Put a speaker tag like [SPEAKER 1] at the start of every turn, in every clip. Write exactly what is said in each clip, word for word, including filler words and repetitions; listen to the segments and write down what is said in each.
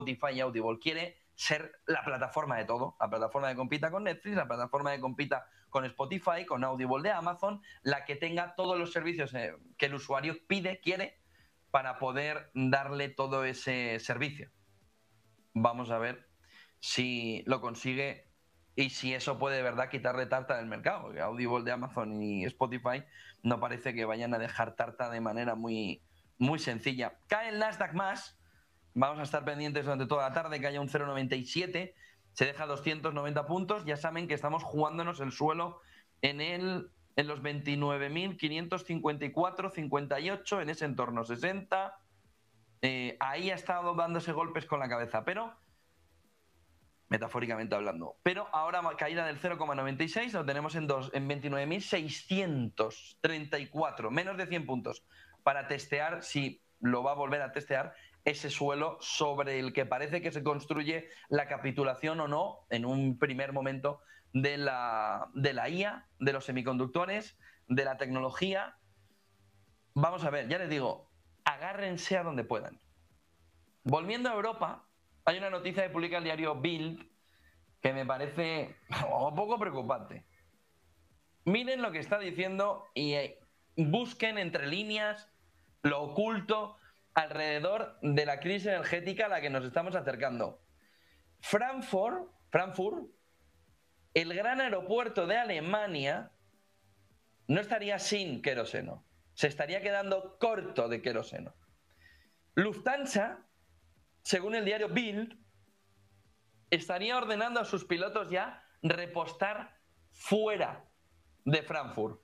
[SPEAKER 1] Spotify y Audible. Quiere ser la plataforma de todo, la plataforma que compita con Netflix, la plataforma que compita con Spotify, con Audible de Amazon, la que tenga todos los servicios que el usuario pide, quiere, para poder darle todo ese servicio. Vamos a ver si lo consigue y si eso puede de verdad quitarle tarta del mercado, porque Audible de Amazon y Spotify no parece que vayan a dejar tarta de manera muy, muy sencilla. Cae el Nasdaq más, vamos a estar pendientes durante toda la tarde, que haya un cero coma noventa y siete, se deja doscientos noventa puntos, ya saben que estamos jugándonos el suelo en, el, en los veintinueve mil quinientos cincuenta y cuatro, cincuenta y ocho, en ese entorno, sesenta, eh, ahí ha estado dándose golpes con la cabeza, pero metafóricamente hablando. Pero ahora caída del cero coma noventa y seis, lo tenemos en, en veintinueve mil seiscientos treinta y cuatro, menos de cien puntos, para testear, si lo va a volver a testear, ese suelo sobre el que parece que se construye la capitulación o no, en un primer momento, de la, de la I A, de los semiconductores, de la tecnología. Vamos a ver, ya les digo, agárrense a donde puedan. Volviendo a Europa, hay una noticia que publica el diario Bild que me parece un poco preocupante. Miren lo que está diciendo y busquen entre líneas lo oculto alrededor de la crisis energética a la que nos estamos acercando. Frankfurt, Frankfurt, el gran aeropuerto de Alemania, no estaría sin queroseno, se estaría quedando corto de queroseno. Lufthansa, según el diario Bild, estaría ordenando a sus pilotos ya repostar fuera de Frankfurt.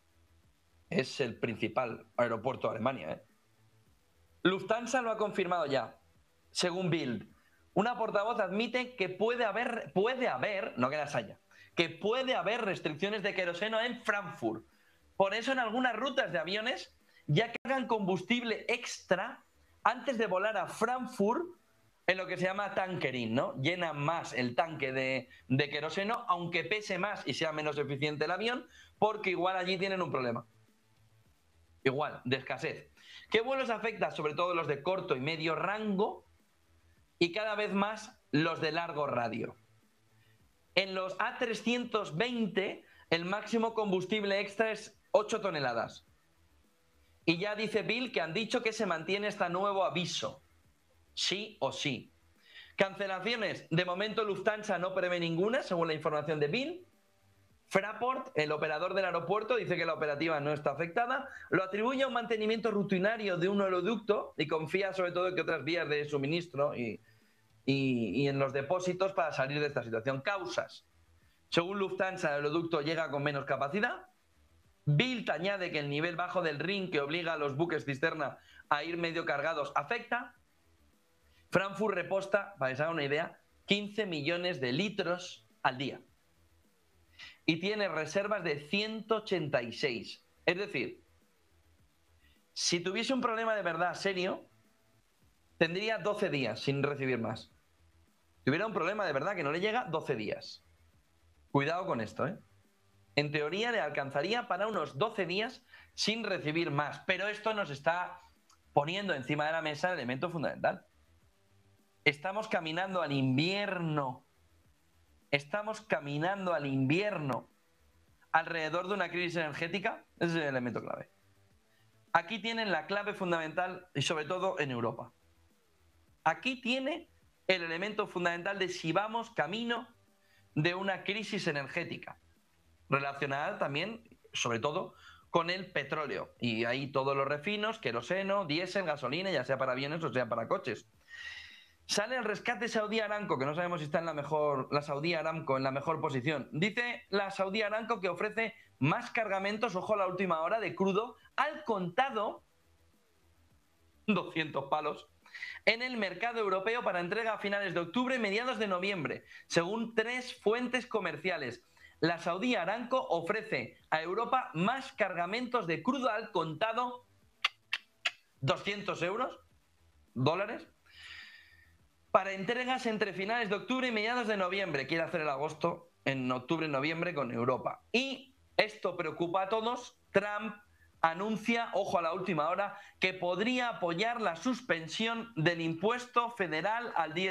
[SPEAKER 1] Es el principal aeropuerto de Alemania, ¿eh? Lufthansa lo ha confirmado ya, según Bild. Una portavoz admite que puede haber, puede haber, no que las haya, que puede haber restricciones de queroseno en Frankfurt. Por eso en algunas rutas de aviones ya cargan combustible extra antes de volar a Frankfurt, en lo que se llama tankering, ¿no? Llenan más el tanque de, de queroseno, aunque pese más y sea menos eficiente el avión, porque igual allí tienen un problema. Igual, de escasez. ¿Qué vuelos afecta? Sobre todo los de corto y medio rango y cada vez más los de largo radio. En los A trescientos veinte el máximo combustible extra es ocho toneladas. Y ya dice Bill que han dicho que se mantiene este nuevo aviso. Sí o sí. Cancelaciones. De momento Lufthansa no prevé ninguna, según la información de Bill. Fraport, el operador del aeropuerto, dice que la operativa no está afectada, lo atribuye a un mantenimiento rutinario de un oleoducto y confía sobre todo en que otras vías de suministro y, y, y en los depósitos para salir de esta situación. Causas. Según Lufthansa, el oleoducto llega con menos capacidad. Bild añade que el nivel bajo del Rin, que obliga a los buques cisterna a ir medio cargados, afecta. Frankfurt reposta, para que se haga una idea, quince millones de litros al día. Y tiene reservas de ciento ochenta y seis. Es decir, si tuviese un problema de verdad serio, tendría doce días sin recibir más. Si tuviera un problema de verdad que no le llega, doce días. Cuidado con esto, ¿eh? En teoría le alcanzaría para unos doce días sin recibir más. Pero esto nos está poniendo encima de la mesa el elemento fundamental. Estamos caminando al invierno. Estamos caminando al invierno alrededor de una crisis energética. Ese es el elemento clave. Aquí tienen la clave fundamental y sobre todo en Europa. Aquí tiene el elemento fundamental de si vamos camino de una crisis energética relacionada también, sobre todo, con el petróleo. Y ahí todos los refinos, queroseno, diésel, gasolina, ya sea para aviones o sea para coches. Sale el rescate Saudi Aramco, que no sabemos si está en la mejor, la Saudi Aramco en la mejor posición. Dice la Saudi Aramco que ofrece más cargamentos, ojo a la última hora, de crudo al contado, doscientos palos, en el mercado europeo para entrega a finales de octubre y mediados de noviembre, según tres fuentes comerciales. La Saudi Aramco ofrece a Europa más cargamentos de crudo al contado, doscientos euros, dólares, para entregas entre finales de octubre y mediados de noviembre. Quiere hacer el agosto en octubre y noviembre con Europa. Y esto preocupa a todos. Trump anuncia, ojo a la última hora, que podría apoyar la suspensión del impuesto federal al diésel.